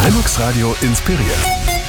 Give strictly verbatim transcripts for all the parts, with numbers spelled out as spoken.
Linux Radio inspiriert.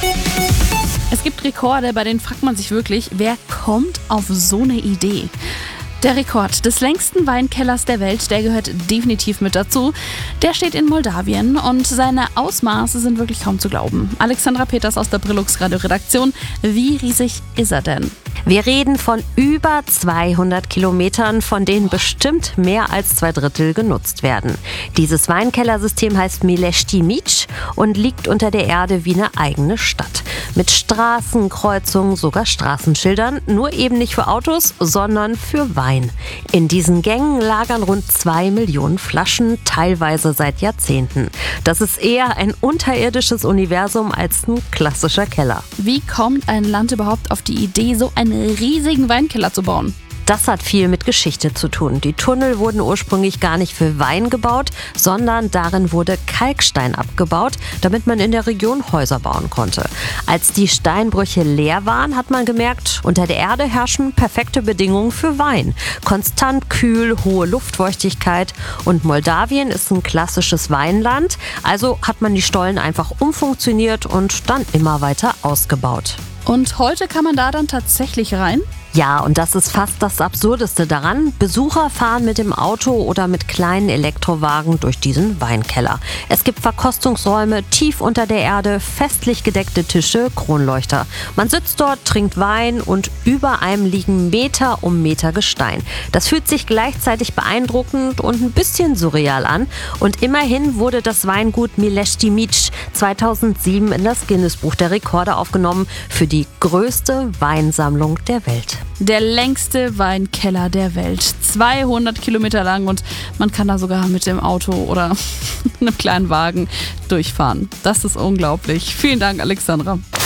Es gibt Rekorde, bei denen fragt man sich wirklich, wer kommt auf so eine Idee? Der Rekord des längsten Weinkellers der Welt, der gehört definitiv mit dazu. Der steht in Moldawien und seine Ausmaße sind wirklich kaum zu glauben. Alexandra Peters aus der Brillux Radio Redaktion. Wie riesig ist er denn? Wir reden von über zweihundert Kilometern, von denen bestimmt mehr als zwei Drittel genutzt werden. Dieses Weinkellersystem heißt Mileshti Mic und liegt unter der Erde wie eine eigene Stadt. Mit Straßen, Kreuzungen, sogar Straßenschildern, nur eben nicht für Autos, sondern für Wein. In diesen Gängen lagern rund zwei Millionen Flaschen, teilweise seit Jahrzehnten. Das ist eher ein unterirdisches Universum als ein klassischer Keller. Wie kommt ein Land überhaupt auf die Idee, so einen riesigen Weinkeller zu bauen? Das hat viel mit Geschichte zu tun. Die Tunnel wurden ursprünglich gar nicht für Wein gebaut, sondern darin wurde Kalkstein abgebaut, damit man in der Region Häuser bauen konnte. Als die Steinbrüche leer waren, hat man gemerkt, unter der Erde herrschen perfekte Bedingungen für Wein. Konstant kühl, hohe Luftfeuchtigkeit und Moldawien ist ein klassisches Weinland, also hat man die Stollen einfach umfunktioniert und dann immer weiter ausgebaut. Und heute kann man da dann tatsächlich rein? Ja, und das ist fast das Absurdeste daran. Besucher fahren mit dem Auto oder mit kleinen Elektrowagen durch diesen Weinkeller. Es gibt Verkostungsräume tief unter der Erde, festlich gedeckte Tische, Kronleuchter. Man sitzt dort, trinkt Wein und über einem liegen Meter um Meter Gestein. Das fühlt sich gleichzeitig beeindruckend und ein bisschen surreal an. Und immerhin wurde das Weingut Mileshti Mic zweitausendsieben in das Guinness-Buch der Rekorde aufgenommen für die größte Weinsammlung der Welt. Der längste Weinkeller der Welt. zweihundert Kilometer lang und man kann da sogar mit dem Auto oder einem kleinen Wagen durchfahren. Das ist unglaublich. Vielen Dank, Alexandra.